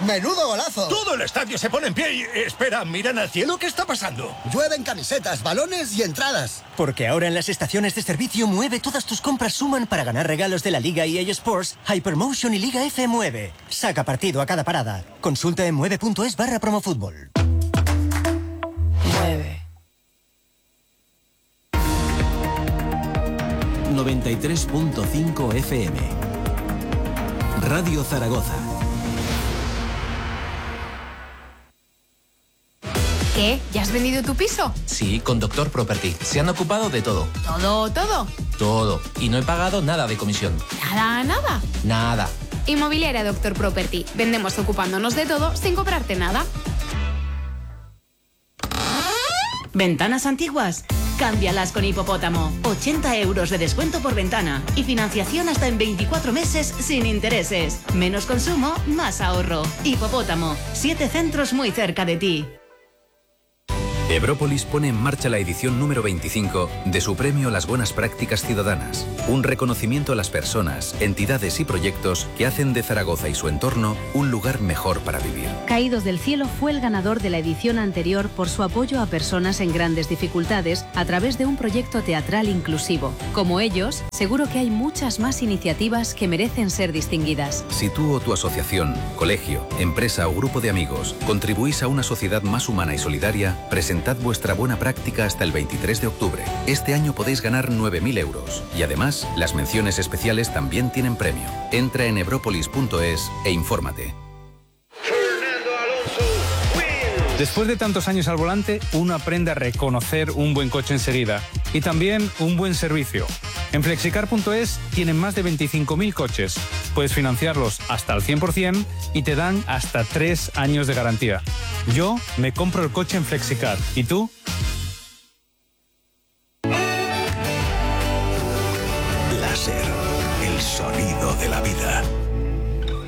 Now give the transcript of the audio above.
¡Menudo golazo! Todo el estadio se pone en pie y... Espera, ¿miran al cielo? ¿Qué está pasando? Llueven camisetas, balones y entradas. Porque ahora en las estaciones de servicio Mueve todas tus compras suman para ganar regalos de la Liga EA Sports, Hypermotion y Liga F Mueve. Saca partido a cada parada. Consulta en mueve.es/promofútbol. 93.5 FM. Radio Zaragoza. ¿Qué? ¿Ya has vendido tu piso? Sí, con Doctor Property. Se han ocupado de todo. ¿Todo? Todo. Y no he pagado nada de comisión. ¿Nada? Nada. Inmobiliaria Doctor Property. Vendemos ocupándonos de todo sin cobrarte nada. ¿Ventanas antiguas? Cámbialas con Hipopótamo. 80 euros de descuento por ventana y financiación hasta en 24 meses sin intereses. Menos consumo, más ahorro. Hipopótamo. 7 centros muy cerca de ti. Ebrópolis pone en marcha la edición número 25 de su premio Las Buenas Prácticas Ciudadanas, un reconocimiento a las personas, entidades y proyectos que hacen de Zaragoza y su entorno un lugar mejor para vivir. Caídos del Cielo fue el ganador de la edición anterior por su apoyo a personas en grandes dificultades a través de un proyecto teatral inclusivo. Como ellos, seguro que hay muchas más iniciativas que merecen ser distinguidas. Si tú o tu asociación, colegio, empresa o grupo de amigos contribuís a una sociedad más humana y solidaria, presentad vuestra buena práctica hasta el 23 de octubre. Este año podéis ganar 9.000 euros y además las menciones especiales también tienen premio. Entra en ebropolis.es e infórmate. Después de tantos años al volante, uno aprende a reconocer un buen coche enseguida y también un buen servicio. En Flexicar.es tienen más de 25.000 coches. Puedes financiarlos hasta al 100% y te dan hasta 3 años de garantía. Yo me compro el coche en Flexicar. ¿Y tú? Láser, el sonido de la vida.